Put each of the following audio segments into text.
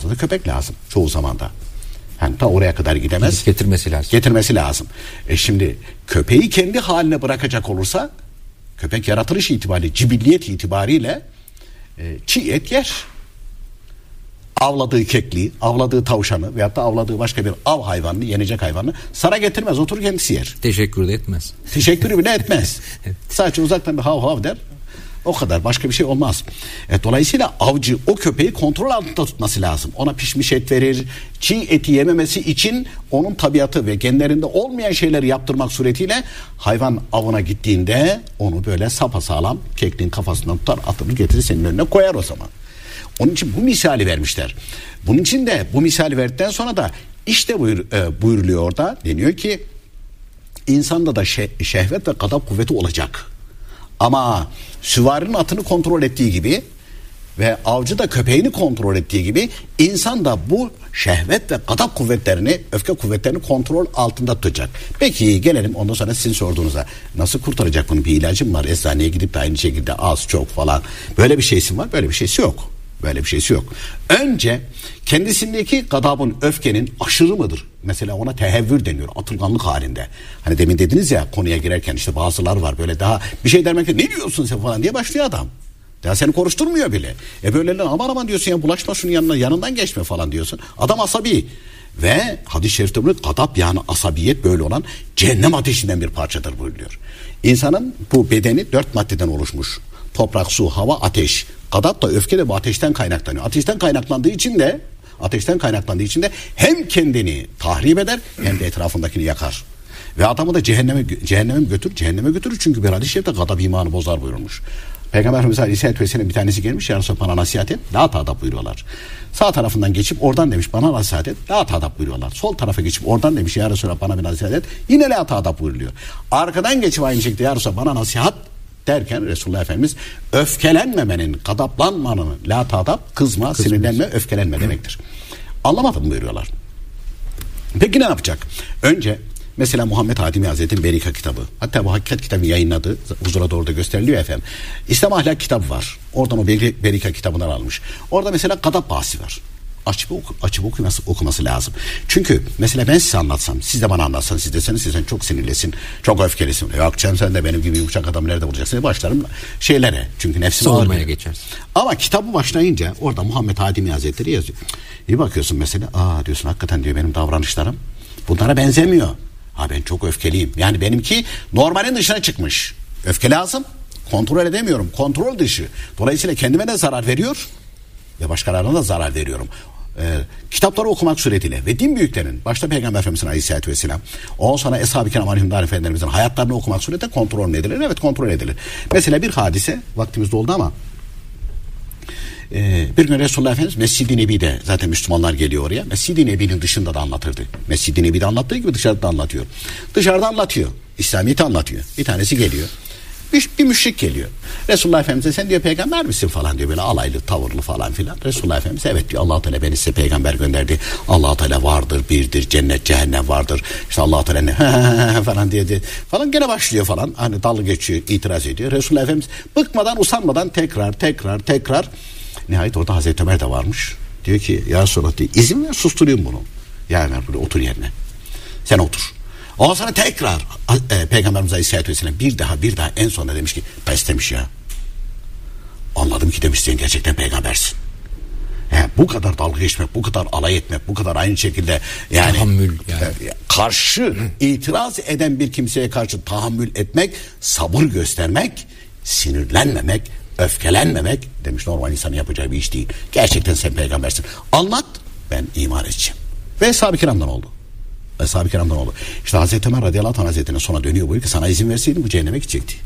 fazla da köpek lazım çoğu zamanda. Yani ta oraya kadar gidemez. Getirmesi lazım. Şimdi köpeği kendi haline bırakacak olursa köpek yaratılış itibariyle, cibilliyet itibariyle çiğ et yer. Avladığı kekliği, avladığı tavşanı veyahut da avladığı başka bir av hayvanını, yenecek hayvanını sana getirmez, oturur kendisi yer. Teşekkür de etmez. Teşekkürü bile etmez. Evet. Sadece uzaktan bir hav hav der. O kadar, başka bir şey olmaz. Dolayısıyla avcı o köpeği kontrol altında tutması lazım. Ona pişmiş et verir. Çiğ eti yememesi için onun tabiatı ve genlerinde olmayan şeyleri yaptırmak suretiyle hayvan avına gittiğinde onu böyle sapasağlam kekliğin kafasından tutar, atını getirir senin önüne koyar o zaman. Onun için bu misali vermişler. Bunun için de bu misali verdikten sonra da işte buyuruluyor orada, deniyor ki insanda da şehvet ve gadap kuvveti olacak. Ama süvarinin atını kontrol ettiği gibi ve avcı da köpeğini kontrol ettiği gibi insan da bu şehvet ve gadap kuvvetlerini, öfke kuvvetlerini kontrol altında tutacak. Peki gelelim ondan sonra sizin sorduğunuza, nasıl kurtaracak, bunun bir ilacı mı var? Eczaneye gidip de aynı şekilde az çok falan böyle bir şeysi var, böyle bir şeysi yok. Böyle bir şeysi yok. Önce kendisindeki gadabın, öfkenin aşırı mıdır? Mesela ona tehevvür deniyor, atılganlık halinde. Hani demin dediniz ya, konuya girerken işte bazılar var böyle daha bir şey dermekle ne diyorsun sen falan diye başlıyor adam. Daha seni konuşturmuyor bile. Böylelerine aman diyorsun ya, bulaşma şunun yanından geçme falan diyorsun. Adam asabi. Ve hadis-i şerifte bunu gadap, yani asabiyet böyle olan cehennem ateşinden bir parçadır buyuruyor. İnsanın bu bedeni 4 maddeden oluşmuş. Toprak, su, hava, ateş. Gadap da, öfke de bu ateşten kaynaklanıyor. Ateşten kaynaklandığı için de hem kendini tahrip eder hem de etrafındakini yakar. Ve adamı da cehenneme götürür çünkü bir hadis-i şerifte gadap imanı bozar buyurmuş. Peygamber Efendimiz Aleyhisselatü Vesselam bir tanesi gelmiş, ya Resulallah bana nasihat et, la ta'dab buyuruyorlar. Sağ tarafından geçip oradan demiş bana nasihat et, la ta'dab buyuruyorlar. Sol tarafa geçip oradan demiş ya Resulallah bana bir nasihat et, yine la ta'dab buyuruluyor. Arkadan geçip aynı şekilde ya Resulallah bana nasihat derken Resulullah Efendimiz öfkelenmemenin, gadaplanmanın, la ta'dab, kızma, sinirlenme, öfkelenme demektir. Anlamadım buyuruyorlar. Peki ne yapacak? Önce mesela Muhammed Hadimi Hazretleri'nin Berika kitabı, hatta bu Hakikat kitabını yayınladı, huzura doğru da gösteriliyor efendim. İslam ahlak kitabı var. Oradan o Berika kitabından almış. Orada mesela gadap bahsi var. Açıp okuması lazım. Çünkü mesela ben size anlatsam, siz de bana anlatsanız, siz deseniz sen çok sinirlisin, çok öfkelisin. Yok canım, sen de benim gibi yumuşak adamı nerede bulacaksın? Başlarım şeylere. Çünkü nefsim ağır. Savunmaya geçersin. Ama kitabı başlayınca orada Muhammed Hadimi Hazretleri yazıyor. Bir bakıyorsun mesela, diyorsun hakikaten diyor benim davranışlarım bunlara benzemiyor. Ben çok öfkeliyim. Yani benimki normalin dışına çıkmış. Öfke lazım. Kontrol edemiyorum. Kontrol dışı. Dolayısıyla kendime de zarar veriyor ve başkalarına da zarar veriyorum. Kitapları okumak suretiyle ve din büyüklerinin, başta Peygamber Efendimiz'in Aleyhisselatü Vesselam, ondan sonra Eshab-ı Kiram Aleyhisselam Efendimiz'in hayatlarını okumak suretiyle kontrol edilir. Evet, kontrol edilir. Mesela bir hadise, vaktimiz doldu ama bir gün Resulullah Efendimiz Mescid-i Nebi'de, zaten Müslümanlar geliyor oraya, Mescid-i Nebi'nin dışında da anlatırdı. Mescid-i Nebi'de anlattığı gibi dışarıda da anlatıyor. Dışarıda anlatıyor. İslamiyet'i anlatıyor. Bir tanesi geliyor. Bir müşrik geliyor. Resulullah Efendimiz'e sen diyor peygamber misin falan diyor, böyle alaylı tavırlı falan filan. Resulullah Efendimiz evet diyor, Allah-u Teala beni size peygamber gönderdi. Allah-u Teala vardır, birdir, cennet cehennem vardır. İşte Allah-u Teala ne falan diye falan gene başlıyor falan. Hani dalga geçiyor, itiraz ediyor. Resulullah Efendimiz bıkmadan, usanmadan tekrar. Nihayet orada Hazreti Ömer de varmış. Diyor ki ya Resulullah diyor, izin ver susturayım bunu. Ya Ömer böyle otur yerine. Sen otur. Ondan sonra tekrar Peygamberimiz Aleyhisselatü Vesselam bir daha en sonunda demiş ki pes demiş ya. Anladım ki demiş sen gerçekten peygambersin. Bu kadar dalga geçmek, bu kadar alay etmek, bu kadar aynı şekilde yani tahammül karşı itiraz eden bir kimseye karşı tahammül etmek, sabır göstermek, sinirlenmemek, öfkelenmemek demiş normal insanın yapacağı bir iş değil. Gerçekten sen peygambersin. Anlat, ben iman edeceğim. Ve Eshab-ı Kiram'dan oldu. İşte Hazreti Ömer radıyallahu anh Hazretleri'ne sonra dönüyor, buyuruyor ki sana izin verseydim bu cehenneme gidecekti.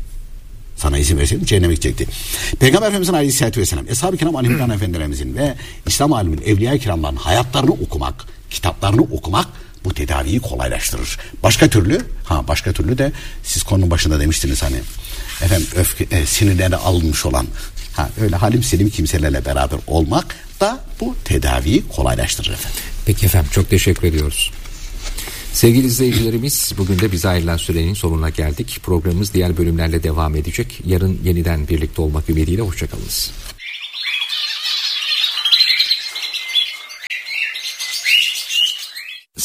Peygamber Efendimiz'in Aleyhisselatü Vesselam, Eshab-ı Kiram Aleyhisselam Efendilerimizin ve İslam aliminin, Evliya-i Kiramların hayatlarını okumak, kitaplarını okumak bu tedaviyi kolaylaştırır. Başka türlü de siz konunun başında demiştiniz hani efendim sinirlerine alınmış olan öyle halim selim kimselerle beraber olmak da bu tedaviyi kolaylaştırır efendim. Peki efendim, çok teşekkür ediyoruz. Sevgili izleyicilerimiz, bugün de bize ayrılan sürenin sonuna geldik. Programımız diğer bölümlerle devam edecek. Yarın yeniden birlikte olmak ümidiyle hoşçakalınız.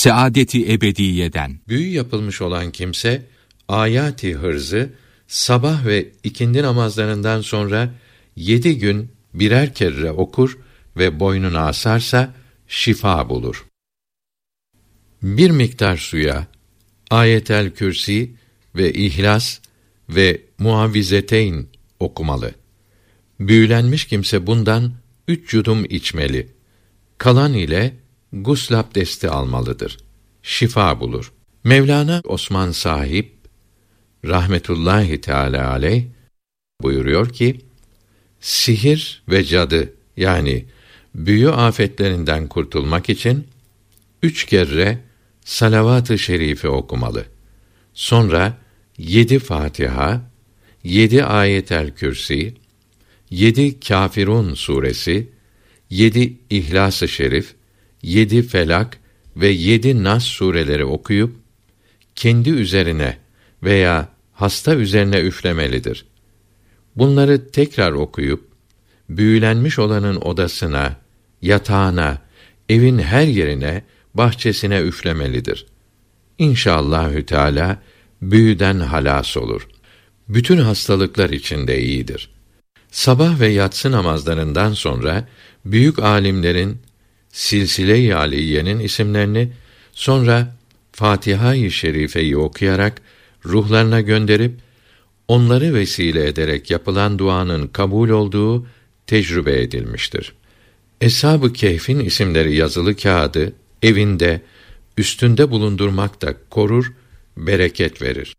Saadeti ebediyeden. Büyü yapılmış olan kimse, ayati hırzı sabah ve ikindi namazlarından sonra 7 gün birer kere okur ve boynuna asarsa şifa bulur. Bir miktar suya Ayetel Kürsi ve İhlas ve Muavvizeteyn okumalı. Büyülenmiş kimse bundan 3 yudum içmeli. Kalan ile gusl abdesti almalıdır. Şifa bulur. Mevlana Osman Sahip rahmetullahi teâlâ aleyh buyuruyor ki, sihir ve cadı yani büyü afetlerinden kurtulmak için 3 kere salavat-ı şerife okumalı. Sonra 7 Fatiha, 7 Ayetel Kürsi, 7 Kâfirun suresi, 7 İhlas-ı Şerif, 7 Felak ve 7 Nas sureleri okuyup kendi üzerine veya hasta üzerine üflemelidir. Bunları tekrar okuyup büyülenmiş olanın odasına, yatağına, evin her yerine, bahçesine üflemelidir. İnşallahü Teala büyüden halas olur. Bütün hastalıklar için de iyidir. Sabah ve yatsı namazlarından sonra büyük alimlerin Silsile-i Aliye'nin isimlerini, sonra Fatiha-i Şerife'yi okuyarak ruhlarına gönderip onları vesile ederek yapılan duanın kabul olduğu tecrübe edilmiştir. Eshab-ı Kehf'in isimleri yazılı kağıdı evinde, üstünde bulundurmak da korur, bereket verir.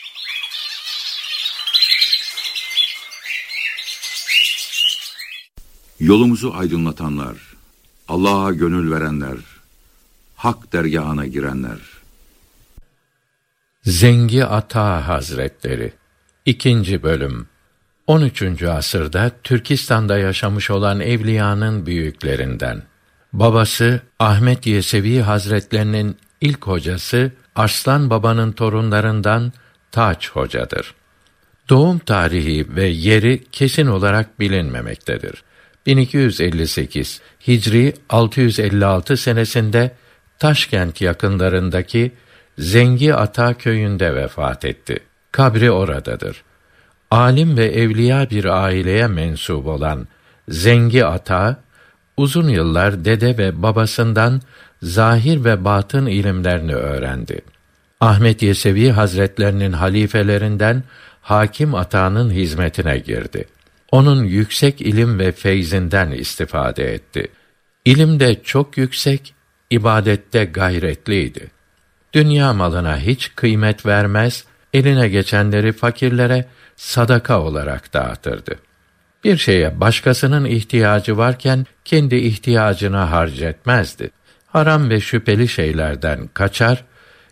Yolumuzu aydınlatanlar, Allah'a gönül verenler, hak dergâhına girenler. Zengi Ata Hazretleri 2. bölüm 13. asırda Türkistan'da yaşamış olan evliyanın büyüklerinden. Babası Ahmet Yesevi Hazretlerinin ilk hocası Arslan Baba'nın torunlarından Taç Hoca'dır. Doğum tarihi ve yeri kesin olarak bilinmemektedir. 1258 Hicri 656 senesinde Taşkent yakınlarındaki Zengi Ata köyünde vefat etti. Kabri oradadır. Alim ve evliya bir aileye mensup olan Zengi Ata, uzun yıllar dede ve babasından zahir ve batın ilimlerini öğrendi. Ahmet Yesevi Hazretlerinin halifelerinden Hakim Ata'nın hizmetine girdi. Onun yüksek ilim ve feyzinden istifade etti. İlimde çok yüksek, ibadette gayretliydi. Dünya malına hiç kıymet vermez, eline geçenleri fakirlere sadaka olarak dağıtırdı. Bir şeye başkasının ihtiyacı varken kendi ihtiyacına harcetmezdi. Haram ve şüpheli şeylerden kaçar,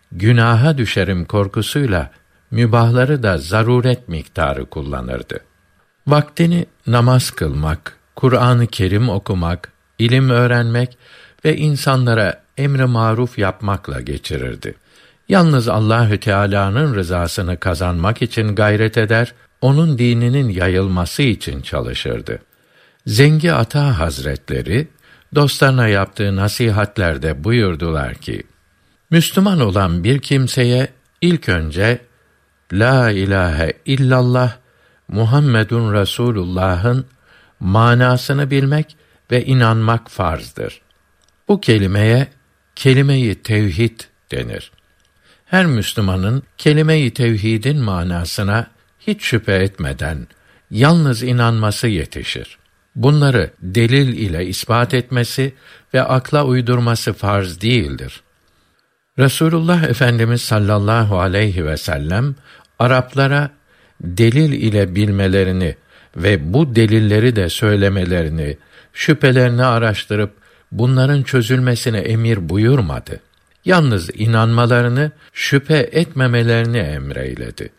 günaha düşerim korkusuyla mübahları da zaruret miktarı kullanırdı. Vaktini namaz kılmak, Kur'an-ı Kerim okumak, ilim öğrenmek ve insanlara emr-i maruf yapmakla geçirirdi. Yalnız Allahü Teala'nın rızasını kazanmak için gayret eder, onun dininin yayılması için çalışırdı. Zengi Ata Hazretleri dostlarına yaptığı nasihatlerde buyurdular ki: Müslüman olan bir kimseye ilk önce La ilahe illallah Muhammedun Resulullah'ın manasını bilmek ve inanmak farzdır. Bu kelimeye kelime-i tevhid denir. Her Müslümanın kelime-i tevhidin manasına hiç şüphe etmeden yalnız inanması yetişir. Bunları delil ile ispat etmesi ve akla uydurması farz değildir. Resulullah Efendimiz sallallahu aleyhi ve sellem Araplara delil ile bilmelerini ve bu delilleri de söylemelerini, şüphelerini araştırıp bunların çözülmesine emir buyurmadı. Yalnız inanmalarını, şüphe etmemelerini emreyledi.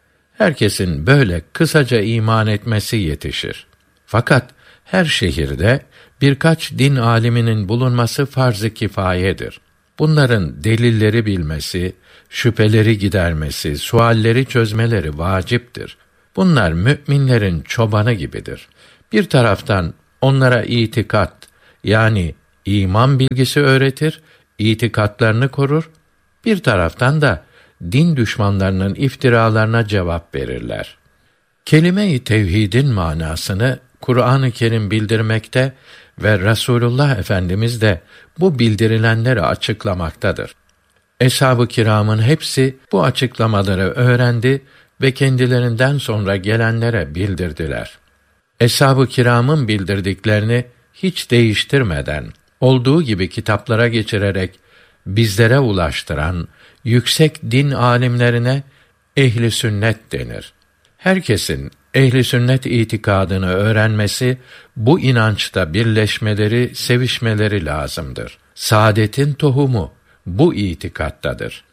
Herkesin böyle kısaca iman etmesi yetişir. Fakat her şehirde birkaç din aliminin bulunması farz-ı kifayedir. Bunların delilleri bilmesi, şüpheleri gidermesi, sualleri çözmeleri vaciptir. Bunlar müminlerin çobanı gibidir. Bir taraftan onlara itikat, yani iman bilgisi öğretir, itikatlarını korur, bir taraftan da din düşmanlarının iftiralarına cevap verirler. Kelime-i tevhidin manasını Kur'an-ı Kerim bildirmekte ve Resulullah Efendimiz de bu bildirilenleri açıklamaktadır. Eshab-ı kiramın hepsi bu açıklamaları öğrendi ve kendilerinden sonra gelenlere bildirdiler. Eshab-ı kiramın bildirdiklerini hiç değiştirmeden, olduğu gibi kitaplara geçirerek bizlere ulaştıran yüksek din alimlerine ehli sünnet denir. Herkesin ehli sünnet itikadını öğrenmesi, bu inançta birleşmeleri, sevişmeleri lazımdır. Saadetin tohumu bu itikattadır.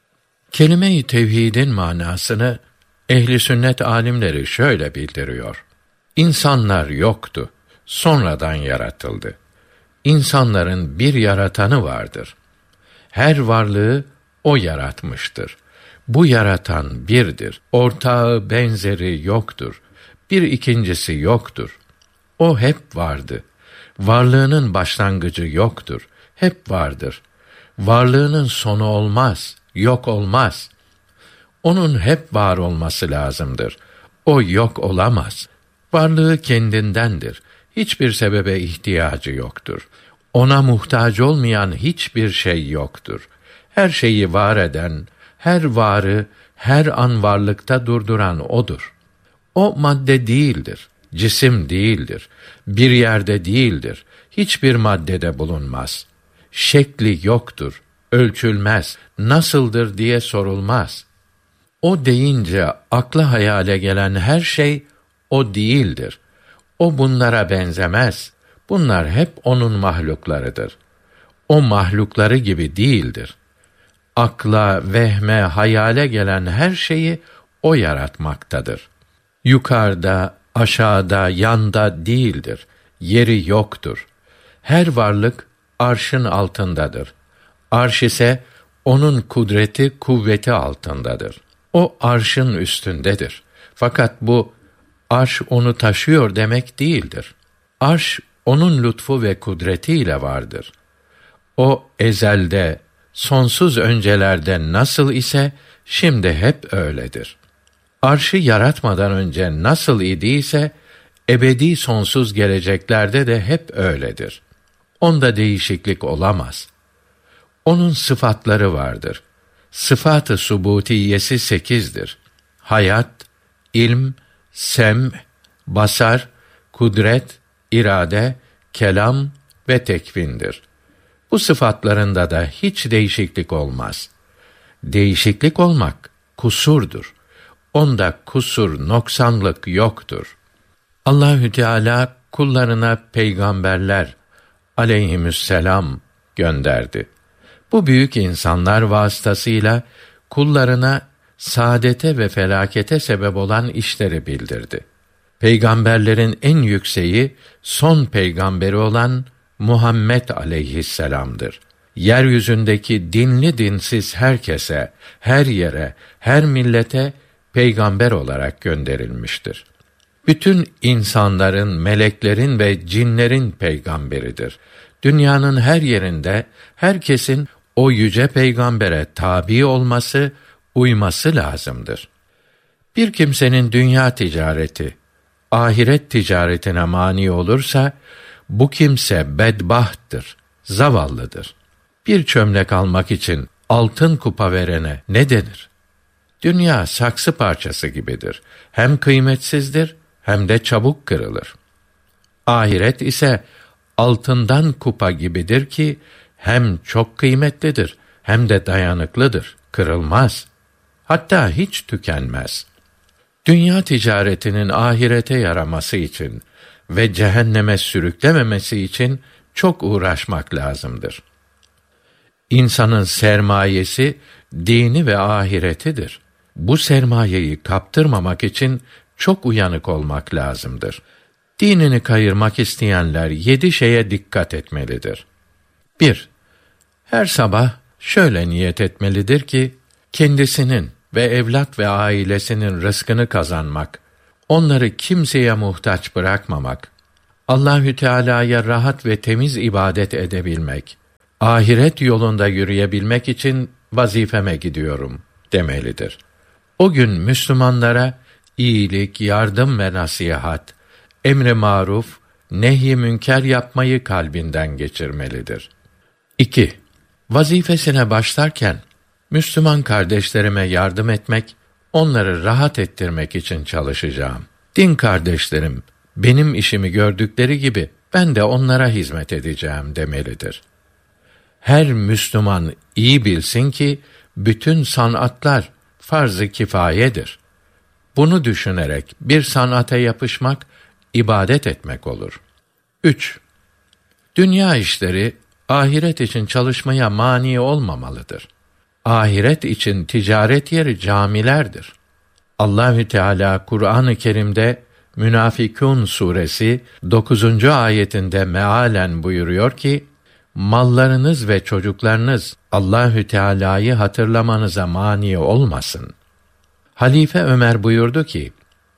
Kelime-i tevhidin manasını ehli sünnet alimleri şöyle bildiriyor: İnsanlar yoktu, sonradan yaratıldı. İnsanların bir yaratanı vardır. Her varlığı o yaratmıştır. Bu yaratan birdir. Ortağı, benzeri yoktur. Bir ikincisi yoktur. O hep vardı. Varlığının başlangıcı yoktur. Hep vardır. Varlığının sonu olmaz, yok olmaz. Onun hep var olması lazımdır. O yok olamaz. Varlığı kendindendir. Hiçbir sebebe ihtiyacı yoktur. Ona muhtaç olmayan hiçbir şey yoktur. Her şeyi var eden, her varı her an varlıkta durduran O'dur. O madde değildir, cisim değildir, bir yerde değildir, hiçbir maddede bulunmaz. Şekli yoktur, ölçülmez, nasıldır diye sorulmaz. O deyince akla hayale gelen her şey o değildir. O bunlara benzemez. Bunlar hep onun mahluklarıdır. O mahlukları gibi değildir. Akla, vehme, hayale gelen her şeyi o yaratmaktadır. Yukarıda, aşağıda, yanda değildir. Yeri yoktur. Her varlık arşın altındadır. Arş ise onun kudreti, kuvveti altındadır. O arşın üstündedir. Fakat bu arş onu taşıyor demek değildir. Arş onun lütfu ve kudretiyle vardır. O ezelde, sonsuz öncelerde nasıl ise şimdi hep öyledir. Arşı yaratmadan önce nasıl idiyse ebedi sonsuz geleceklerde de hep öyledir. Onda değişiklik olamaz. Onun sıfatları vardır. Sıfat-ı subutiyesi 8'dir. Hayat, ilm, sem, basar, kudret, irade, kelam ve tekvindir. Bu sıfatlarında da hiç değişiklik olmaz. Değişiklik olmak kusurdur. Onda kusur, noksanlık yoktur. Allahü Teala kullarına peygamberler aleyhisselam gönderdi. Bu büyük insanlar vasıtasıyla kullarına saadete ve felakete sebep olan işleri bildirdi. Peygamberlerin en yükseği son peygamberi olan Muhammed aleyhisselam'dır. Yeryüzündeki dinli dinsiz herkese, her yere, her millete peygamber olarak gönderilmiştir. Bütün insanların, meleklerin ve cinlerin peygamberidir. Dünyanın her yerinde herkesin o yüce peygambere tabi olması, uyması lazımdır. Bir kimsenin dünya ticareti, ahiret ticaretine mani olursa, bu kimse bedbahttır, zavallıdır. Bir çömlek almak için altın kupa verene ne denir? Dünya saksı parçası gibidir. Hem kıymetsizdir, hem de çabuk kırılır. Ahiret ise altından kupa gibidir ki, hem çok kıymetlidir, hem de dayanıklıdır, kırılmaz. Hatta hiç tükenmez. Dünya ticaretinin ahirete yaraması için ve cehenneme sürüklememesi için çok uğraşmak lazımdır. İnsanın sermayesi dini ve ahiretidir. Bu sermayeyi kaptırmamak için çok uyanık olmak lazımdır. Dinini kayırmak isteyenler 7 şeye dikkat etmelidir. 1. Her sabah şöyle niyet etmelidir ki, kendisinin ve evlat ve ailesinin rızkını kazanmak, onları kimseye muhtaç bırakmamak, Allahü Teala'ya rahat ve temiz ibadet edebilmek, ahiret yolunda yürüyebilmek için vazifeme gidiyorum demelidir. O gün Müslümanlara iyilik, yardım ve nasihat, emri maruf, nehy-i münker yapmayı kalbinden geçirmelidir. 2. Vazifesine başlarken Müslüman kardeşlerime yardım etmek, onları rahat ettirmek için çalışacağım. Din kardeşlerim, benim işimi gördükleri gibi ben de onlara hizmet edeceğim demelidir. Her Müslüman iyi bilsin ki bütün sanatlar farz-ı kifayedir. Bunu düşünerek bir sanata yapışmak ibadet etmek olur. 3. Dünya işleri ahiret için çalışmaya mani olmamalıdır. Ahiret için ticaret yeri camilerdir. Allahü Teala Kur'an-ı Kerim'de Münafikun suresi 9. ayetinde mealen buyuruyor ki: mallarınız ve çocuklarınız Allahü Teala'yı hatırlamanıza mani olmasın. Halife Ömer buyurdu ki: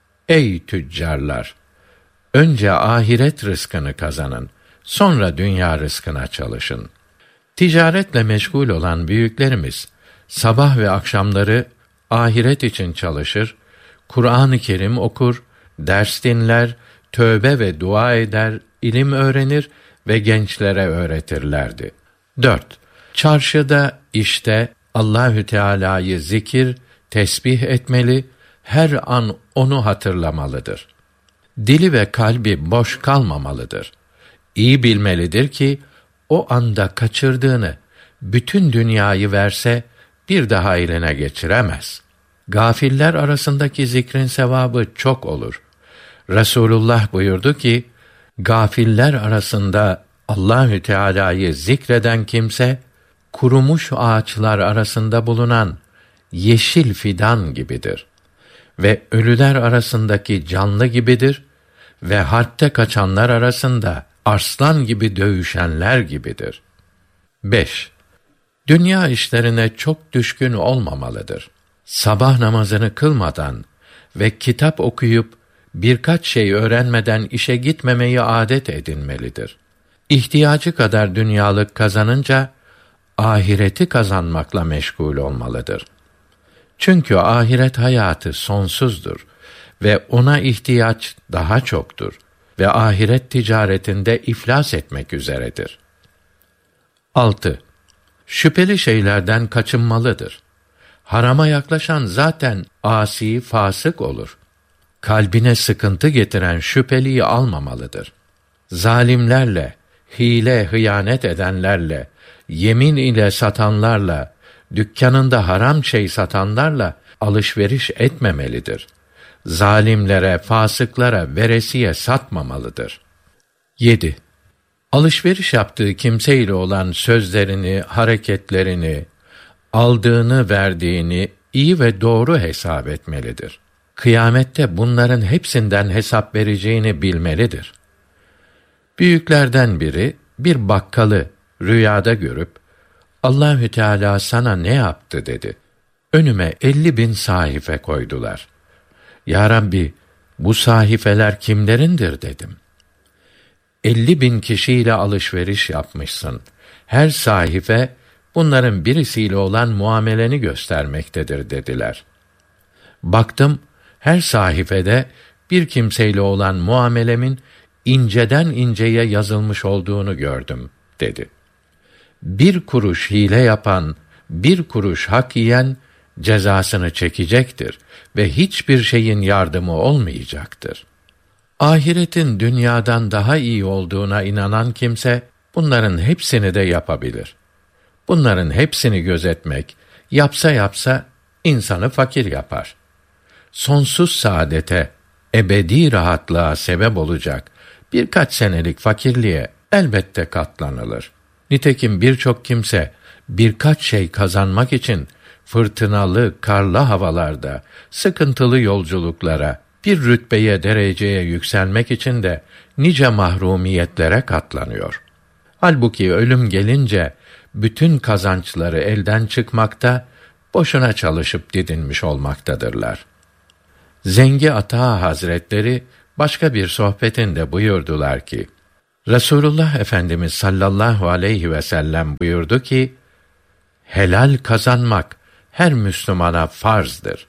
ey tüccarlar! Önce ahiret rızkını kazanın, sonra dünya rızkına çalışın. Ticaretle meşgul olan büyüklerimiz sabah ve akşamları ahiret için çalışır, Kur'an-ı Kerim okur, ders dinler, tövbe ve dua eder, ilim öğrenir ve gençlere öğretirlerdi. 4. Çarşıda, işte Allahü Teala'yı zikir, tesbih etmeli, her an onu hatırlamalıdır. Dili ve kalbi boş kalmamalıdır. İyi bilmelidir ki o anda kaçırdığını bütün dünyayı verse bir daha eline geçiremez. Gafiller arasındaki zikrin sevabı çok olur. Resulullah buyurdu ki: gafiller arasında Allahü Teala'yı zikreden kimse kurumuş ağaçlar arasında bulunan yeşil fidan gibidir ve ölüler arasındaki canlı gibidir ve harpte kaçanlar arasında arslan gibi dövüşenler gibidir. 5. Dünya işlerine çok düşkün olmamalıdır. Sabah namazını kılmadan ve kitap okuyup birkaç şey öğrenmeden işe gitmemeyi adet edinmelidir. İhtiyacı kadar dünyalık kazanınca ahireti kazanmakla meşgul olmalıdır. Çünkü ahiret hayatı sonsuzdur ve ona ihtiyaç daha çoktur ve ahiret ticaretinde iflas etmek üzeredir. 6. Şüpheli şeylerden kaçınmalıdır. Harama yaklaşan zaten asi, fasık olur. Kalbine sıkıntı getiren şüpheliyi almamalıdır. Zalimlerle, hile, hıyanet edenlerle, yemin ile satanlarla, dükkanında haram şey satanlarla alışveriş etmemelidir. Zalimlere, fasıklara veresiye satmamalıdır. 7. Alışveriş yaptığı kimseyle olan sözlerini, hareketlerini, aldığını, verdiğini iyi ve doğru hesap etmelidir. Kıyamette bunların hepsinden hesap vereceğini bilmelidir. Büyüklerden biri bir bakkalı rüyada görüp Allahü Teala sana ne yaptı dedi. Önüme 50.000 sahife koydular. Ya Rabbi, bu sahifeler kimlerindir dedim. 50.000 kişiyle alışveriş yapmışsın. Her sahife bunların birisiyle olan muameleni göstermektedir dediler. Baktım, her sayfede bir kimseyle olan muamelemin inceden inceye yazılmış olduğunu gördüm dedi. 1 kuruş hile yapan, 1 kuruş hak yiyen cezasını çekecektir ve hiçbir şeyin yardımı olmayacaktır. Ahiretin dünyadan daha iyi olduğuna inanan kimse bunların hepsini de yapabilir. Bunların hepsini gözetmek, yapsa yapsa insanı fakir yapar. Sonsuz saadete, ebedi rahatlığa sebep olacak birkaç senelik fakirliğe elbette katlanılır. Nitekim birçok kimse birkaç şey kazanmak için fırtınalı, karlı havalarda, sıkıntılı yolculuklara, bir rütbeye, dereceye yükselmek için de nice mahrumiyetlere katlanıyor. Halbuki ölüm gelince bütün kazançları elden çıkmakta, boşuna çalışıp didinmiş olmaktadırlar. Zengi Ata Hazretleri başka bir sohbetinde buyurdular ki: Resulullah Efendimiz sallallahu aleyhi ve sellem buyurdu ki, helal kazanmak her Müslümana farzdır.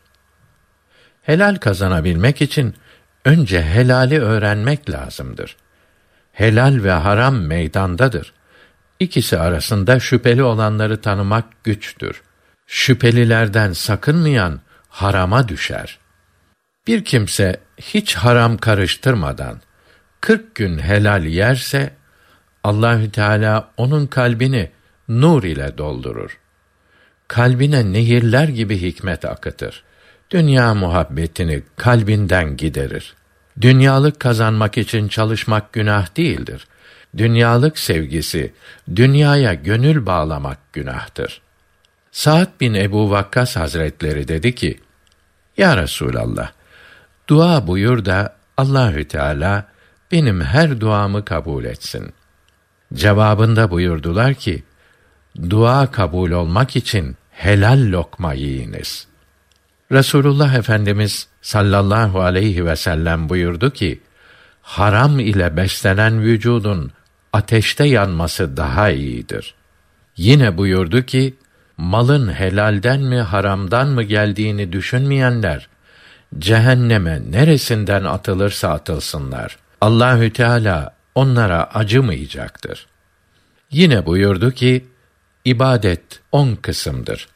Helal kazanabilmek için önce helali öğrenmek lazımdır. Helal ve haram meydandadır. İkisi arasında şüpheli olanları tanımak güçtür. Şüphelilerden sakınmayan harama düşer. Bir kimse hiç haram karıştırmadan 40 gün helal yerse, Allahü Teala onun kalbini nur ile doldurur. Kalbine nehirler gibi hikmet akıtır. Dünya muhabbetini kalbinden giderir. Dünyalık kazanmak için çalışmak günah değildir. Dünyalık sevgisi, dünyaya gönül bağlamak günahtır. Sa'd bin Ebu Vakkas Hazretleri dedi ki, Ya Resulallah, dua buyur da Allahü Teala benim her duamı kabul etsin. Cevabında buyurdular ki, dua kabul olmak için helal lokma yiyiniz. Resulullah Efendimiz sallallahu aleyhi ve sellem buyurdu ki, haram ile beslenen vücudun ateşte yanması daha iyidir. Yine buyurdu ki, malın helalden mi haramdan mı geldiğini düşünmeyenler, cehenneme neresinden atılırsa atılsınlar, Allahü Teala onlara acımayacaktır. Yine buyurdu ki, ibadet 10 kısımdır.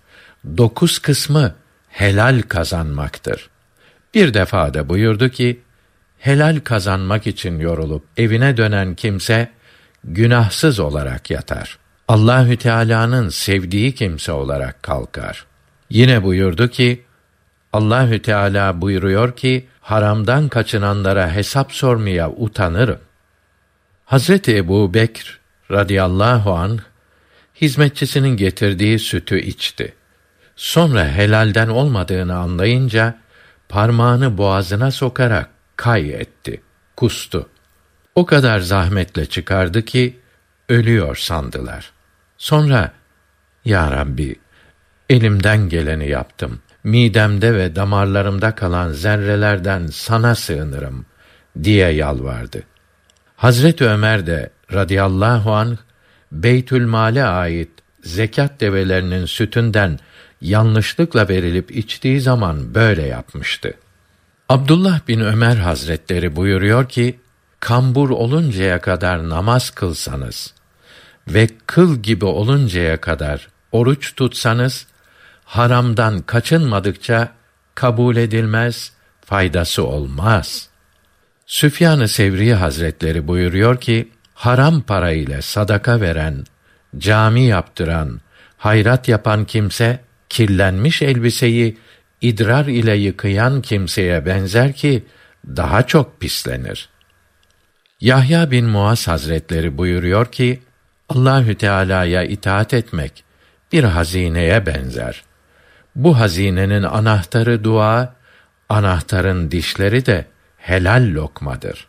9 kısmı helal kazanmaktır. Bir defa da buyurdu ki, helal kazanmak için yorulup evine dönen kimse günahsız olarak yatar. Allahü Teala'nın sevdiği kimse olarak kalkar. Yine buyurdu ki, Allahü Teala buyuruyor ki, haramdan kaçınanlara hesap sormaya utanırım. Hazreti Ebu Bekr radıyallahu anh hizmetçisinin getirdiği sütü içti. Sonra helalden olmadığını anlayınca parmağını boğazına sokarak kay etti, kustu. O kadar zahmetle çıkardı ki ölüyor sandılar. Sonra, Ya Rabbi, elimden geleni yaptım. Midemde ve damarlarımda kalan zerrelerden sana sığınırım diye yalvardı. Hazreti Ömer de radıyallahu anh Beytülmal'e ait zekat develerinin sütünden yanlışlıkla verilip içtiği zaman böyle yapmıştı. Abdullah bin Ömer Hazretleri buyuruyor ki, kambur oluncaya kadar namaz kılsanız ve kıl gibi oluncaya kadar oruç tutsanız, haramdan kaçınmadıkça kabul edilmez, faydası olmaz. Süfyan-ı Sevri Hazretleri buyuruyor ki, haram para ile sadaka veren, cami yaptıran, hayrat yapan kimse, kirlenmiş elbiseyi idrar ile yıkayan kimseye benzer ki, daha çok pislenir. Yahya bin Muaz Hazretleri buyuruyor ki, Allahü Teala'ya itaat etmek bir hazineye benzer. Bu hazinenin anahtarı dua, anahtarın dişleri de helal lokmadır.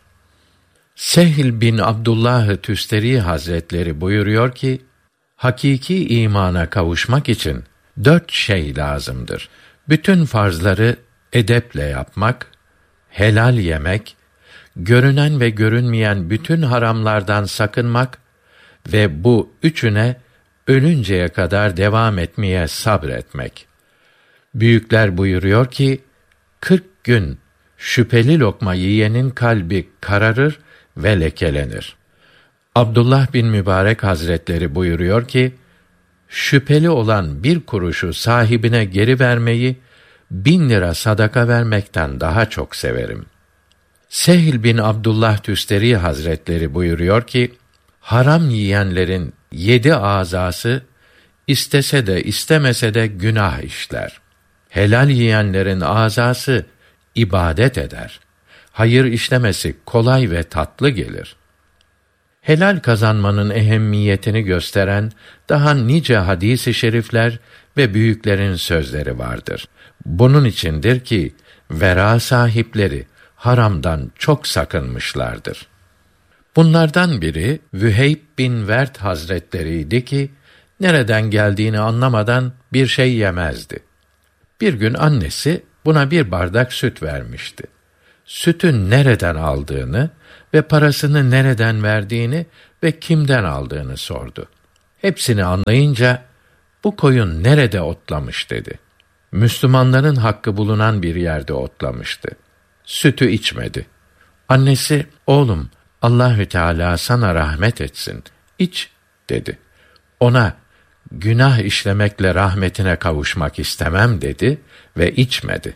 Sehl bin Abdullah Tüsteri Hazretleri buyuruyor ki, hakiki imana kavuşmak için 4 şey lazımdır. Bütün farzları edeple yapmak, helal yemek, görünen ve görünmeyen bütün haramlardan sakınmak ve bu üçüne ölünceye kadar devam etmeye sabretmek. Büyükler buyuruyor ki, 40 gün şüpheli lokma yiyenin kalbi kararır ve lekelenir. Abdullah bin Mübarek Hazretleri buyuruyor ki, şüpheli olan 1 kuruşu sahibine geri vermeyi 1000 lira sadaka vermekten daha çok severim. Sehl bin Abdullah Tüsteri Hazretleri buyuruyor ki, haram yiyenlerin 7 azası istese de istemese de günah işler. Helal yiyenlerin azası ibadet eder. Hayır işlemesi kolay ve tatlı gelir. Helal kazanmanın ehemmiyetini gösteren daha nice hadis-i şerifler ve büyüklerin sözleri vardır. Bunun içindir ki vera sahipleri haramdan çok sakınmışlardır. Bunlardan biri Vüheyb bin Vert Hazretleriydi ki, nereden geldiğini anlamadan bir şey yemezdi. Bir gün annesi buna bir bardak süt vermişti. sütü nereden aldığını ve parasını nereden verdiğini ve kimden aldığını sordu. Hepsini anlayınca, bu koyun nerede otlamış dedi. Müslümanların hakkı bulunan bir yerde otlamıştı. Sütü içmedi. Annesi, oğlum, Allahü Teala sana rahmet etsin, İç dedi. Ona, günah işlemekle rahmetine kavuşmak istemem dedi ve içmedi.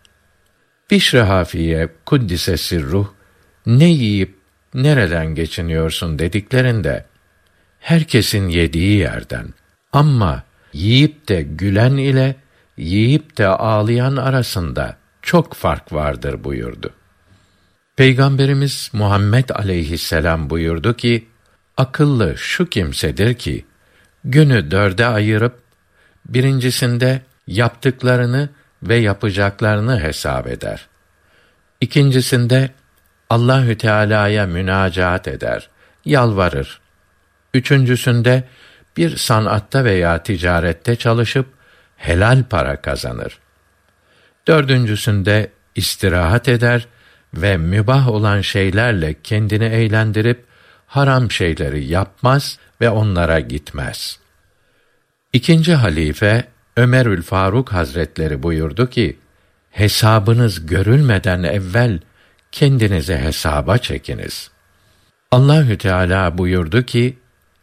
Bişr-i Hafiye Kuddise Sirruh, ne yiyip nereden geçiniyorsun dediklerinde, herkesin yediği yerden, ama yiyip de gülen ile yiyip de ağlayan arasında çok fark vardır buyurdu. Peygamberimiz Muhammed aleyhisselam buyurdu ki, akıllı şu kimsedir ki, günü 4'e ayırıp, birincisinde yaptıklarını ve yapacaklarını hesap eder. İkincisinde Allahü Teala'ya münacaat eder, yalvarır. Üçüncüsünde bir sanatta veya ticarette çalışıp helal para kazanır. Dördüncüsünde istirahat eder ve mübah olan şeylerle kendini eğlendirip haram şeyleri yapmaz ve onlara gitmez. İkinci halife Ömerül Faruk Hazretleri buyurdu ki, hesabınız görülmeden evvel kendinize hesaba çekiniz. Allahü Teala buyurdu ki,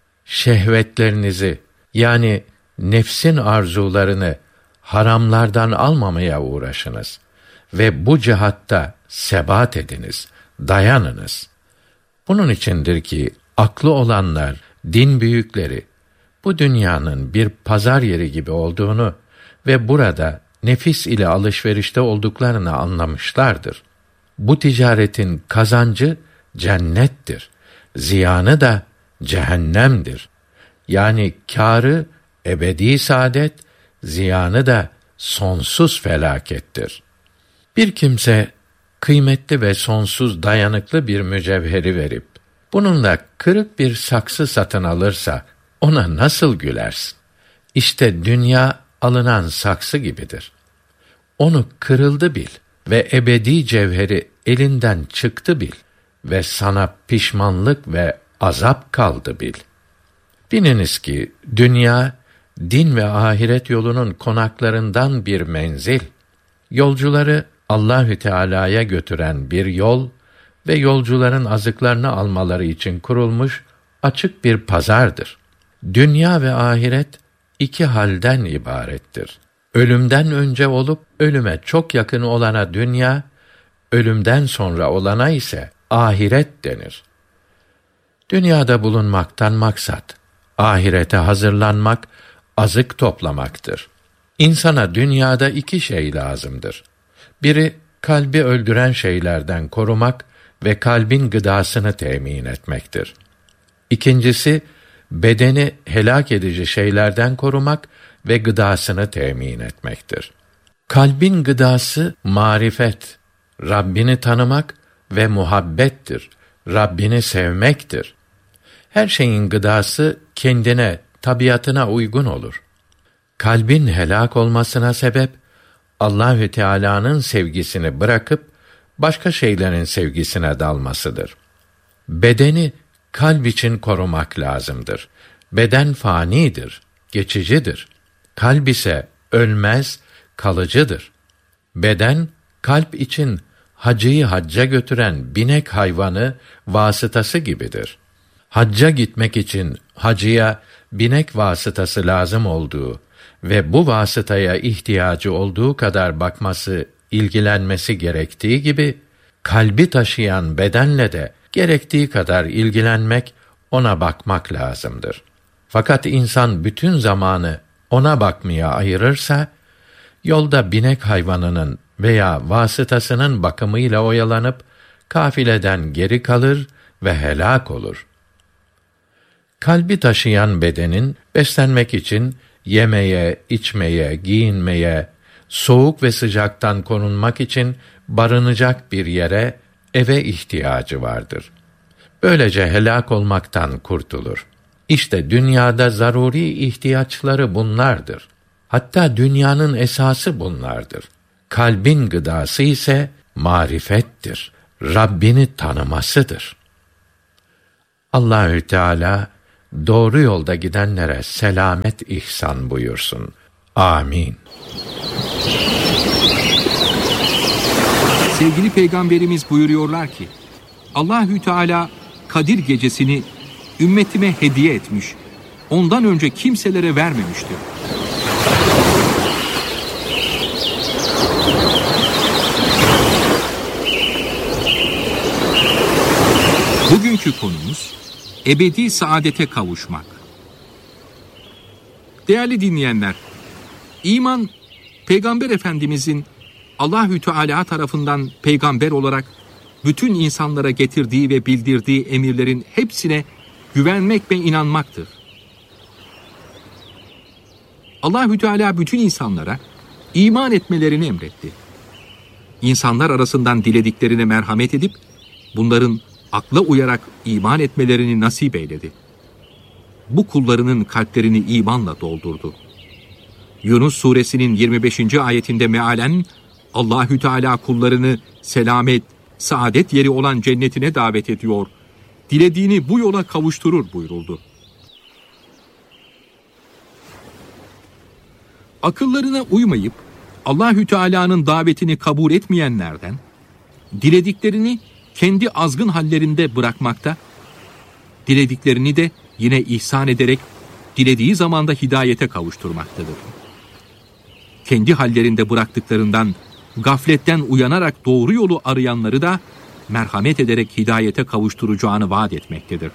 şehvetlerinizi yani nefsin arzularını haramlardan almamaya uğraşınız ve bu cihatta sebat ediniz, dayanınız. Bunun içindir ki aklı olanlar, din büyükleri, bu dünyanın bir pazar yeri gibi olduğunu ve burada nefis ile alışverişte olduklarını anlamışlardır. Bu ticaretin kazancı cennettir, ziyanı da cehennemdir. Yani kârı ebedi saadet, ziyanı da sonsuz felakettir. Bir kimse kıymetli ve sonsuz dayanıklı bir mücevheri verip bununla kırık bir saksı satın alırsa ona nasıl gülersin? İşte dünya alınan saksı gibidir. Onu kırıldı bil ve ebedi cevheri elinden çıktı bil ve sana pişmanlık ve azap kaldı bil. Biliniz ki dünya, din ve ahiret yolunun konaklarından bir menzil, yolcuları Allahü Teala'ya götüren bir yol ve yolcuların azıklarını almaları için kurulmuş açık bir pazardır. Dünya ve ahiret iki halden ibarettir. Ölümden önce olup ölüme çok yakın olana dünya, ölümden sonra olana ise ahiret denir. Dünyada bulunmaktan maksat, ahirete hazırlanmak, azık toplamaktır. İnsana dünyada iki şey lazımdır. Biri, kalbi öldüren şeylerden korumak ve kalbin gıdasını temin etmektir. İkincisi, bedeni helak edici şeylerden korumak ve gıdasını temin etmektir. Kalbin gıdası marifet, Rabbini tanımak ve muhabbettir, Rabbini sevmektir. Her şeyin gıdası kendine, tabiatına uygun olur. Kalbin helak olmasına sebep, Allahü Teala'nın sevgisini bırakıp başka şeylerin sevgisine dalmasıdır. Bedeni kalp için korumak lazımdır. Beden fanidir, geçicidir. Kalp ise ölmez, kalıcıdır. Beden, kalp için hacıyı hacca götüren binek hayvanı vasıtası gibidir. Hacca gitmek için hacıya binek vasıtası lazım olduğu ve bu vasıtaya ihtiyacı olduğu kadar bakması, ilgilenmesi gerektiği gibi, kalbi taşıyan bedenle de gerektiği kadar ilgilenmek, ona bakmak lazımdır. Fakat insan bütün zamanı ona bakmaya ayırırsa, yolda binek hayvanının veya vasıtasının bakımıyla oyalanıp, kafileden geri kalır ve helak olur. Kalbi taşıyan bedenin, beslenmek için yemeye, içmeye, giyinmeye, soğuk ve sıcaktan korunmak için barınacak bir yere, eve ihtiyacı vardır. Böylece helak olmaktan kurtulur. İşte dünyada zaruri ihtiyaçları bunlardır. Hatta dünyanın esası bunlardır. Kalbin gıdası ise marifettir. Rabbini tanımasıdır. Allahü Teala doğru yolda gidenlere selamet ihsan buyursun. Amin. Sevgili Peygamberimiz buyuruyorlar ki, Allahü Teala Kadir gecesini ümmetime hediye etmiş, ondan önce kimselere vermemiştir. Bugünkü konumuz ebedi saadete kavuşmak. Değerli dinleyenler, iman, Peygamber Efendimizin Allahü Teala tarafından peygamber olarak bütün insanlara getirdiği ve bildirdiği emirlerin hepsine güvenmek ve inanmaktır. Allahü Teala bütün insanlara iman etmelerini emretti. İnsanlar arasından dilediklerine merhamet edip bunların akla uyarak iman etmelerini nasip eyledi. Bu kullarının kalplerini imanla doldurdu. Yunus suresinin 25. ayetinde mealen Allahü Teala kullarını selamet, saadet yeri olan cennetine davet ediyor. Dilediğini bu yola kavuşturur buyuruldu. Akıllarına uymayıp Allahü Teala'nın davetini kabul etmeyenlerden dilediklerini kendi azgın hallerinde bırakmakta, dilediklerini de yine ihsan ederek dilediği zamanda hidayete kavuşturmaktadır. Kendi hallerinde bıraktıklarından gafletten uyanarak doğru yolu arayanları da merhamet ederek hidayete kavuşturacağını vaat etmektedir.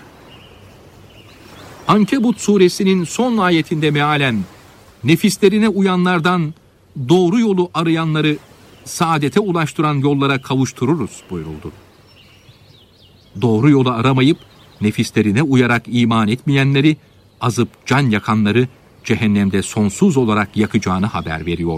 Ankebut suresinin son ayetinde mealen nefislerine uyanlardan doğru yolu arayanları saadete ulaştıran yollara kavuştururuz buyuruldu. Doğru yolu aramayıp nefislerine uyarak iman etmeyenleri, azıp can yakanları cehennemde sonsuz olarak yakacağını haber veriyor.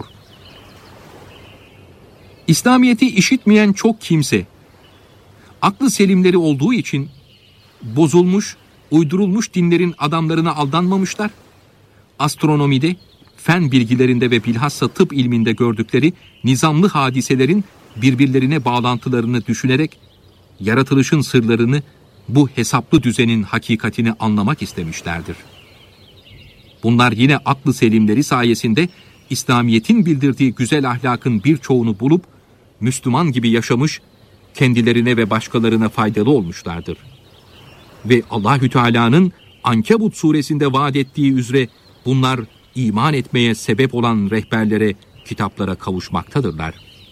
İslamiyet'i işitmeyen çok kimse, aklı selimleri olduğu için bozulmuş, uydurulmuş dinlerin adamlarına aldanmamışlar, astronomide, fen bilgilerinde ve bilhassa tıp ilminde gördükleri nizamlı hadiselerin birbirlerine bağlantılarını düşünerek, yaratılışın sırlarını, bu hesaplı düzenin hakikatini anlamak istemişlerdir. Bunlar yine aklı selimleri sayesinde İslamiyet'in bildirdiği güzel ahlakın birçoğunu bulup, Müslüman gibi yaşamış, kendilerine ve başkalarına faydalı olmuşlardır. Ve Allahü Teala'nın Ankebut suresinde vaat ettiği üzere bunlar iman etmeye sebep olan rehberlere, kitaplara kavuşmaktadırlar.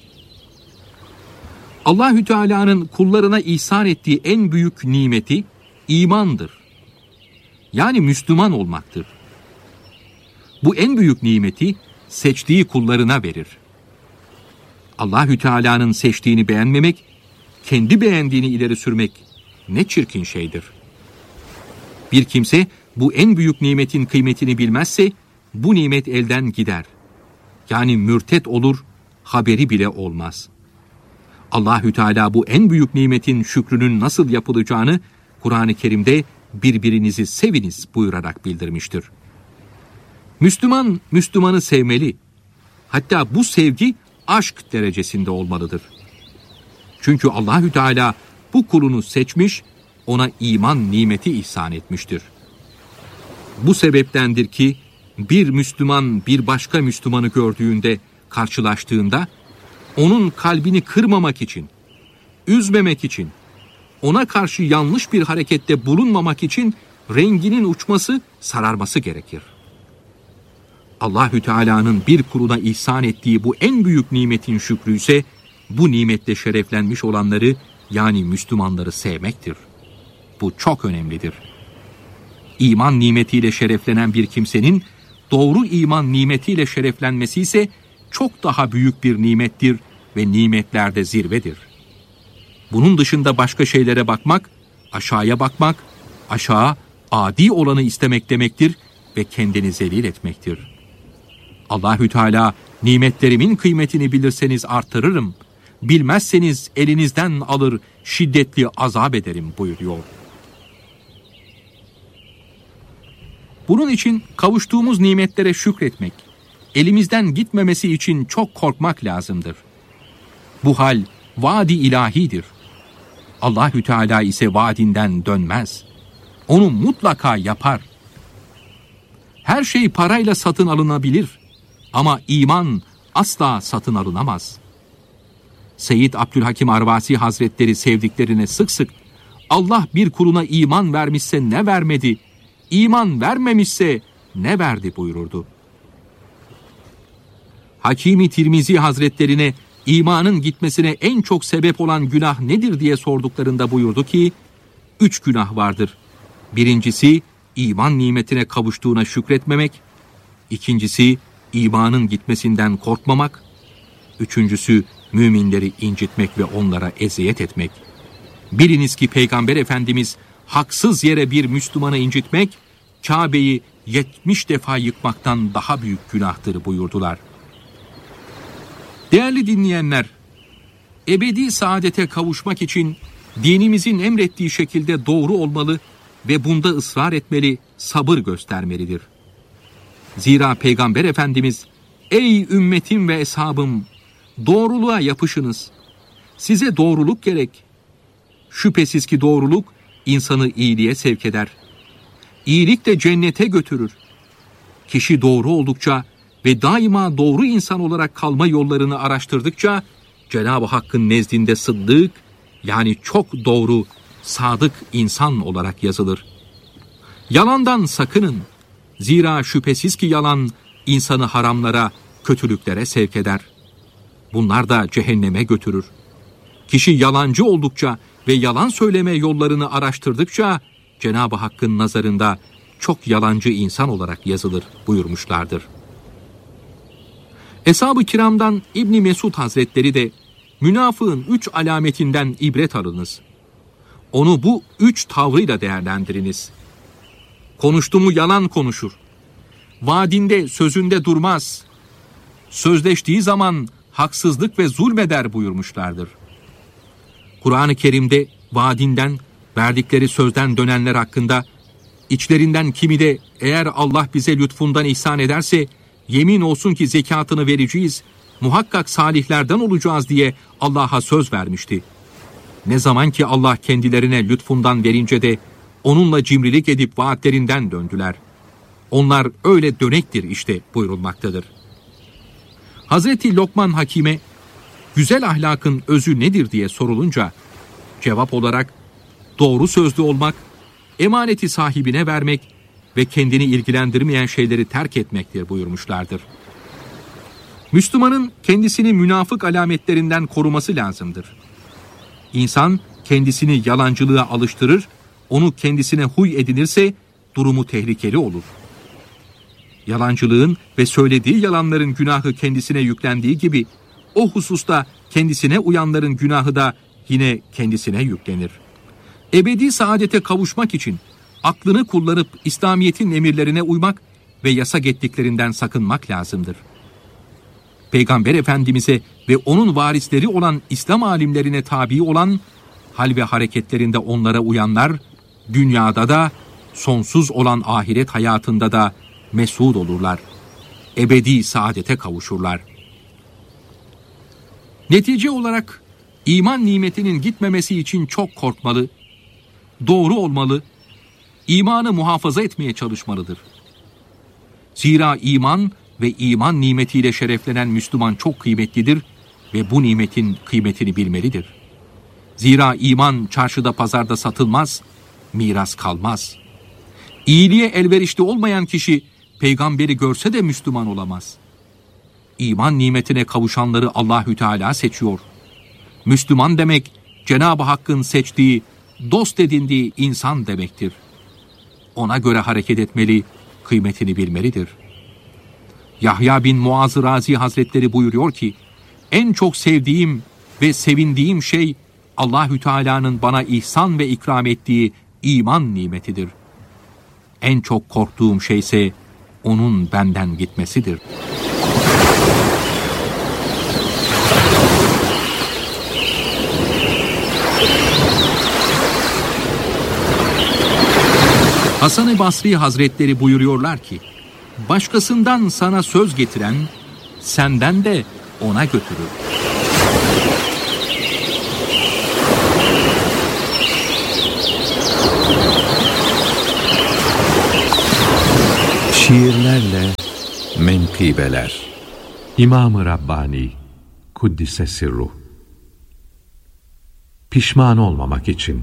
Allahü Teala'nın kullarına ihsan ettiği en büyük nimeti imandır. Yani Müslüman olmaktır. Bu en büyük nimeti seçtiği kullarına verir. Allahü Teala'nın seçtiğini beğenmemek, kendi beğendiğini ileri sürmek ne çirkin şeydir. Bir kimse bu en büyük nimetin kıymetini bilmezse bu nimet elden gider. Yani mürtet olur, haberi bile olmaz. Allahü Teala bu en büyük nimetin şükrünün nasıl yapılacağını Kur'an-ı Kerim'de birbirinizi seviniz buyurarak bildirmiştir. Müslüman, Müslümanı sevmeli. Hatta bu sevgi aşk derecesinde olmalıdır. Çünkü Allahü Teala bu kulunu seçmiş, ona iman nimeti ihsan etmiştir. Bu sebeptendir ki bir Müslüman bir başka Müslümanı gördüğünde, karşılaştığında onun kalbini kırmamak için, üzmemek için, ona karşı yanlış bir harekette bulunmamak için renginin uçması, sararması gerekir. Allahü Teala'nın bir kuluna ihsan ettiği bu en büyük nimetin şükrü ise bu nimetle şereflenmiş olanları, yani Müslümanları sevmektir. Bu çok önemlidir. İman nimetiyle şereflenen bir kimsenin doğru iman nimetiyle şereflenmesi ise çok daha büyük bir nimettir ve nimetlerde zirvedir. Bunun dışında başka şeylere bakmak, aşağıya bakmak, aşağı adi olanı istemek demektir ve kendini zelil etmektir. Allahü Teala, nimetlerimin kıymetini bilirseniz artırırım, bilmezseniz elinizden alır, şiddetli azap ederim buyuruyor. Bunun için kavuştuğumuz nimetlere şükretmek, elimizden gitmemesi için çok korkmak lazımdır. Bu hal Vaadi ilahidir. Allahü Teala ise vaadinden dönmez. Onu mutlaka yapar. Her şey parayla satın alınabilir ama iman asla satın alınamaz. Seyyid Abdülhakim Arvasi Hazretleri sevdiklerine sık sık Allah bir kuluna iman vermişse ne vermedi, iman vermemişse ne verdi buyururdu. Hakimi Tirmizi Hazretlerine imanın gitmesine en çok sebep olan günah nedir diye sorduklarında buyurdu ki, 3 günah vardır. Birincisi, iman nimetine kavuştuğuna şükretmemek. İkincisi, imanın gitmesinden korkmamak. Üçüncüsü, müminleri incitmek ve onlara eziyet etmek. Biliniz ki Peygamber Efendimiz, haksız yere bir Müslümanı incitmek, Kabe'yi 70 defa yıkmaktan daha büyük günahtır buyurdular. Değerli dinleyenler, ebedi saadete kavuşmak için dinimizin emrettiği şekilde doğru olmalı ve bunda ısrar etmeli, sabır göstermelidir. Zira Peygamber Efendimiz, ey ümmetim ve eshabım, doğruluğa yapışınız. Size doğruluk gerek. Şüphesiz ki doğruluk insanı iyiliğe sevk eder. İyilik de cennete götürür. Kişi doğru oldukça ve daima doğru insan olarak kalma yollarını araştırdıkça Cenab-ı Hakk'ın nezdinde sıddık, yani çok doğru, sadık insan olarak yazılır. Yalandan sakının. Zira şüphesiz ki yalan insanı haramlara, kötülüklere sevk eder. Bunlar da cehenneme götürür. Kişi yalancı oldukça ve yalan söyleme yollarını araştırdıkça Cenab-ı Hakk'ın nazarında çok yalancı insan olarak yazılır buyurmuşlardır. Eshab-ı kiramdan İbn Mesud Hazretleri de münafığın 3 alametinden ibret alınız. Onu bu 3 tavrıyla değerlendiriniz. Konuştu mu yalan konuşur. Vaadinde sözünde durmaz. Sözleştiği zaman haksızlık ve zulmeder buyurmuşlardır. Kur'an-ı Kerim'de vaadinden, verdikleri sözden dönenler hakkında, içlerinden kimi de eğer Allah bize lütfundan ihsan ederse, yemin olsun ki zekatını vereceğiz, muhakkak salihlerden olacağız diye Allah'a söz vermişti. Ne zaman ki Allah kendilerine lütfundan verince de onunla cimrilik edip vaatlerinden döndüler. Onlar öyle dönektir işte buyurulmaktadır. Hazreti Lokman Hakim'e güzel ahlakın özü nedir diye sorulunca cevap olarak doğru sözlü olmak, emaneti sahibine vermek ve kendini ilgilendirmeyen şeyleri terk etmektir buyurmuşlardır. Müslümanın kendisini münafık alametlerinden koruması lazımdır. İnsan kendisini yalancılığa alıştırır, onu kendisine huy edinirse durumu tehlikeli olur. Yalancılığın ve söylediği yalanların günahı kendisine yüklendiği gibi o hususta kendisine uyanların günahı da yine kendisine yüklenir. Ebedi saadete kavuşmak için aklını kullanıp İslamiyet'in emirlerine uymak ve yasak ettiklerinden sakınmak lazımdır. Peygamber Efendimiz'e ve onun varisleri olan İslam alimlerine tabi olan, hal ve hareketlerinde onlara uyanlar, dünyada da, sonsuz olan ahiret hayatında da mesud olurlar. Ebedi saadete kavuşurlar. Netice olarak iman nimetinin gitmemesi için çok korkmalı, doğru olmalı, imanı muhafaza etmeye çalışmalıdır. Zira iman ve iman nimetiyle şereflenen Müslüman çok kıymetlidir ve bu nimetin kıymetini bilmelidir. Zira iman çarşıda pazarda satılmaz, miras kalmaz. İyiliğe elverişli olmayan kişi peygamberi görse de Müslüman olamaz. İman nimetine kavuşanları Allahü Teala seçiyor. Müslüman demek Cenab-ı Hakk'ın seçtiği, dost edindiği insan demektir. Ona göre hareket etmeli, kıymetini bilmelidir. Yahya bin Muaz Razi Hazretleri buyuruyor ki, en çok sevdiğim ve sevindiğim şey Allahü Teala'nın bana ihsan ve ikram ettiği iman nimetidir. En çok korktuğum şeyse onun benden gitmesidir. Hasan-ı Basri Hazretleri buyuruyorlar ki, başkasından sana söz getiren, senden de ona götürür. Şiirlerle menkıbeler. İmam-ı Rabbani Kuddise Sirruh. Pişman olmamak için.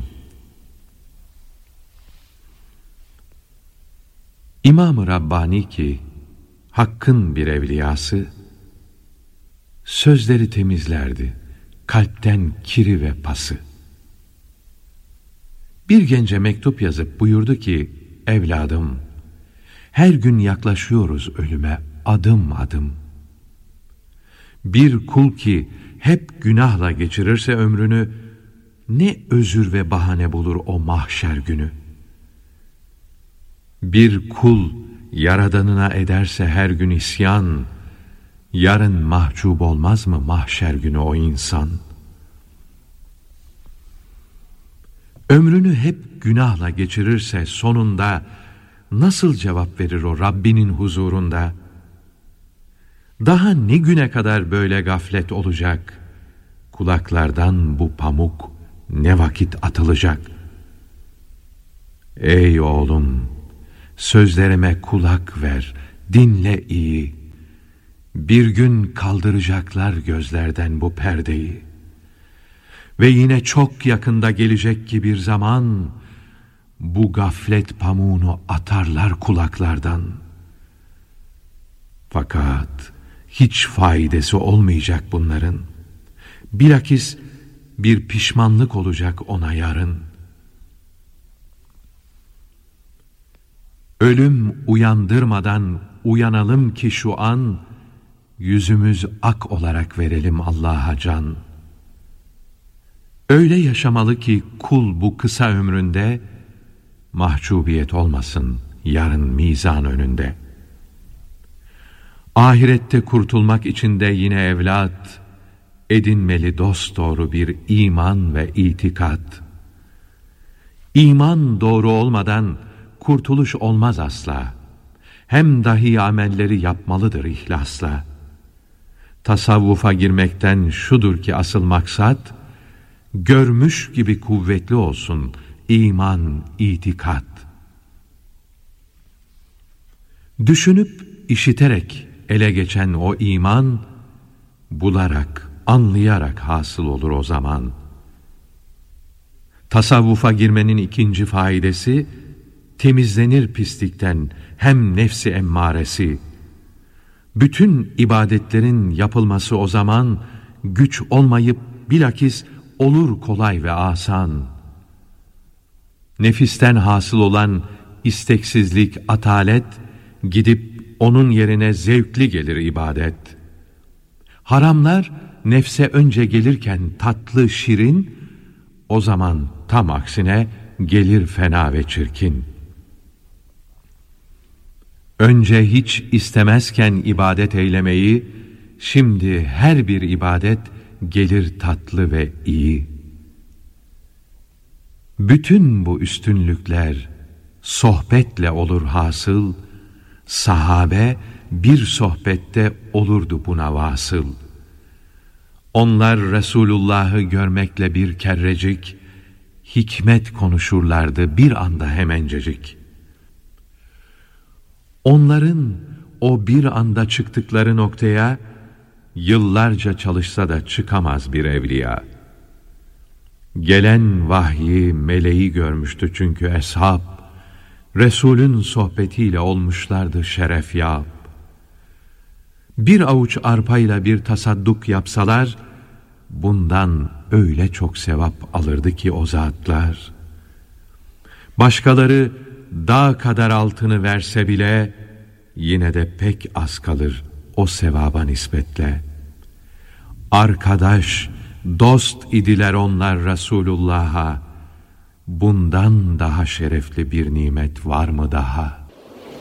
İmam-ı Rabbani ki Hakk'ın bir evliyası, sözleri temizlerdi kalpten kiri ve pası. Bir gence mektup yazıp buyurdu ki, evladım, her gün yaklaşıyoruz ölüme adım adım. Bir kul ki hep günahla geçirirse ömrünü, ne özür ve bahane bulur o mahşer günü. Bir kul Yaradanına ederse her gün isyan, yarın mahcup olmaz mı mahşer günü o insan? Ömrünü hep günahla geçirirse sonunda nasıl cevap verir o Rabbinin huzurunda? Daha ne güne kadar böyle gaflet olacak? Kulaklardan bu pamuk ne vakit atılacak? Ey oğlum, sözlerime kulak ver, dinle iyi. Bir gün kaldıracaklar gözlerden bu perdeyi. Ve yine çok yakında gelecek ki bir zaman, bu gaflet pamuğunu atarlar kulaklardan. Fakat hiç faydası olmayacak bunların. Bilakis bir pişmanlık olacak ona yarın. Ölüm uyandırmadan uyanalım ki şu an, yüzümüz ak olarak verelim Allah'a can. Öyle yaşamalı ki kul bu kısa ömründe, mahcubiyet olmasın yarın mizan önünde. Ahirette kurtulmak için de yine evlat, edinmeli dosdoğru bir iman ve itikat. İman doğru olmadan kurtuluş olmaz asla. Hem dahi amelleri yapmalıdır ihlasla. Tasavvufa girmekten şudur ki asıl maksat, görmüş gibi kuvvetli olsun iman, itikat. Düşünüp işiterek ele geçen o iman, bularak, anlayarak hasıl olur o zaman. Tasavvufa girmenin ikinci faydası, temizlenir pislikten hem nefsi emmaresi. Bütün ibadetlerin yapılması o zaman, güç olmayıp bilakis olur kolay ve asan. Nefisten hasıl olan isteksizlik, atalet, gidip onun yerine zevkli gelir ibadet. Haramlar nefse önce gelirken tatlı, şirin, o zaman tam aksine gelir fena ve çirkin. Önce hiç istemezken ibadet eylemeyi, şimdi her bir ibadet gelir tatlı ve iyi. Bütün bu üstünlükler sohbetle olur hasıl, sahabe bir sohbette olurdu buna vasıl. Onlar Resulullah'ı görmekle bir kerrecik, hikmet konuşurlardı bir anda hemencecik. Onların o bir anda çıktıkları noktaya, yıllarca çalışsa da çıkamaz bir evliya. Gelen vahyi, meleği görmüştü çünkü eshab, Resul'ün sohbetiyle olmuşlardı şerefyab. Bir avuç arpayla bir tasadduk yapsalar, bundan öyle çok sevap alırdı ki o zatlar. Başkaları dağ kadar altını verse bile, yine de pek az kalır o sevaba nispetle. Arkadaş, dost idiler onlar Resulullah'a, bundan daha şerefli bir nimet var mı daha?